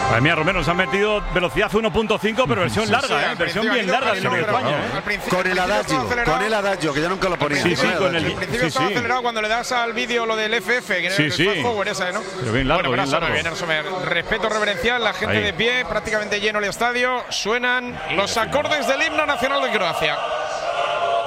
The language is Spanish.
Pues mira, Romero, nos han metido velocidad 1.5, pero versión larga, versión bien larga del himno de España. Con el adagio, que yo nunca lo ponía. Sí, con el. Al principio estaba acelerado cuando le das al vídeo lo del FF, que era el fast forward esa, ¿no? Pero bien largo, bueno, bien largo. Sommer. Respeto reverencial, la gente de pie, prácticamente lleno el estadio. Suenan los acordes del himno nacional de Croacia.